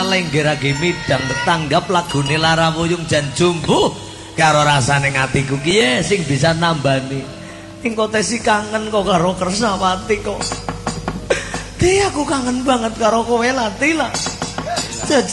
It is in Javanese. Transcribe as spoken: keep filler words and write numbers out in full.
lenggir lagi midang tanggap lagune Lara Wuyung jan jumbuh karo rasane atiku kiye sing bisa nambani engko tesi kangen kok karo Kresnawati kok. Ti aku kangen banget karo kowe Lati lah.